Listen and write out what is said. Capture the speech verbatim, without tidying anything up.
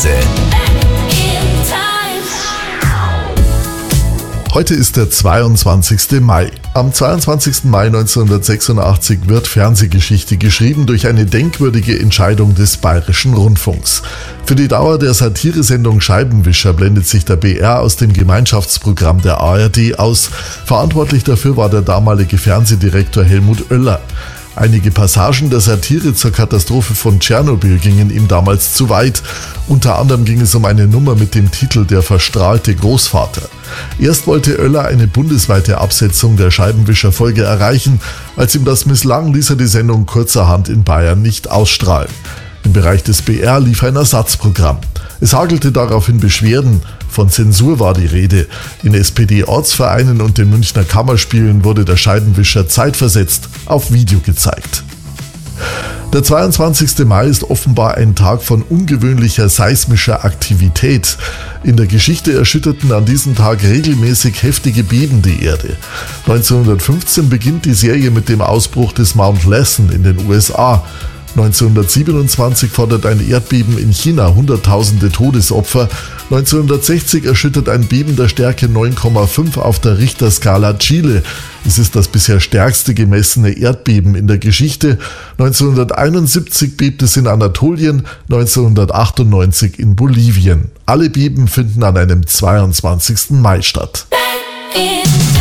Heute. Heute ist der zweiundzwanzigste Mai. Am zweiundzwanzigsten Mai neunzehnhundertsechsundachtzig wird Fernsehgeschichte geschrieben durch eine denkwürdige Entscheidung des Bayerischen Rundfunks. Für die Dauer der Satiresendung Scheibenwischer blendet sich der B R aus dem Gemeinschaftsprogramm der A R D aus. Verantwortlich dafür war der damalige Fernsehdirektor Helmut Oeller. Einige Passagen der Satire zur Katastrophe von Tschernobyl gingen ihm damals zu weit. Unter anderem ging es um eine Nummer mit dem Titel Der verstrahlte Großvater. Erst wollte Oeller eine bundesweite Absetzung der Scheibenwischer-Folge erreichen. Als ihm das misslang, ließ er die Sendung kurzerhand in Bayern nicht ausstrahlen. Im Bereich des B R lief ein Ersatzprogramm. Es hagelte daraufhin Beschwerden. Von Zensur war die Rede. In S P D-Ortsvereinen und den Münchner Kammerspielen wurde der Scheibenwischer zeitversetzt auf Video gezeigt. Der zweiundzwanzigste Mai ist offenbar ein Tag von ungewöhnlicher seismischer Aktivität. In der Geschichte erschütterten an diesem Tag regelmäßig heftige Beben die Erde. neunzehnhundertfünfzehn beginnt die Serie mit dem Ausbruch des Mount Lassen in den U S A. neunzehnhundertsiebenundzwanzig fordert ein Erdbeben in China hunderttausende Todesopfer. neunzehnhundertsechzig erschüttert ein Beben der Stärke neun Komma fünf auf der Richterskala Chile. Es ist das bisher stärkste gemessene Erdbeben in der Geschichte. neunzehnhunderteinundsiebzig bebt es in Anatolien, neunzehnhundertachtundneunzig in Bolivien. Alle Beben finden an einem zweiundzwanzigsten Mai statt.